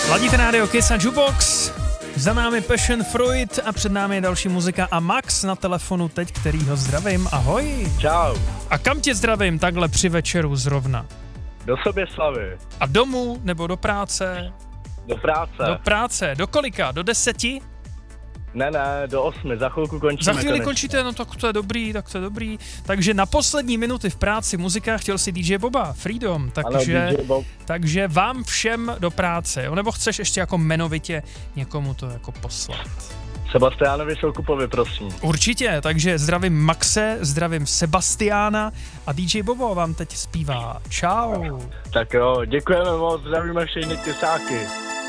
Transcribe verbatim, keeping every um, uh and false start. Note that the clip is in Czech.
Ladíte rádio Kiss a Jukebox, za námi Passion Fruit a před námi je další muzika a Max na telefonu teď, kterýho zdravím, ahoj. Čau. A kam tě zdravím takhle při večeru zrovna? Do Soběslavy. A domů nebo do práce? Do práce. Do práce, do kolika? Do deseti? Ne, ne, do osmi, za chvilku končíme. Za chvíli konečně. končíte, no tak to je dobrý, tak to je dobrý. Takže na poslední minuty v práci muzika chtěl si D J Boba, Freedom, takže, ano, D J Bob. takže vám všem do práce, jo? Nebo chceš ještě jako jmenovitě někomu to jako poslat? Sebastiánovi Soukupovi, prosím. Určitě, takže zdravím Maxe, zdravím Sebastiána a D J Bobo vám teď zpívá. Čau. Tak jo, děkujeme moc, zdravíme všechny kysáky.